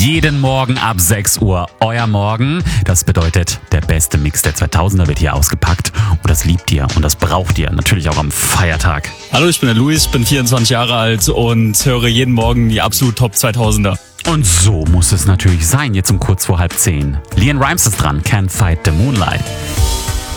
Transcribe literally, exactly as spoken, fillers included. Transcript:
Jeden Morgen ab sechs Uhr. Euer Morgen. Das bedeutet, der beste Mix der zweitausender wird hier ausgepackt. Und das liebt ihr und das braucht ihr. Natürlich auch am Feiertag. Hallo, ich bin der Luis, bin vierundzwanzig Jahre alt und höre jeden Morgen die absolut Top zweitausender. Und so muss es natürlich sein, jetzt um kurz vor halb zehn. Leanne Rimes ist dran, Can't Fight the Moonlight.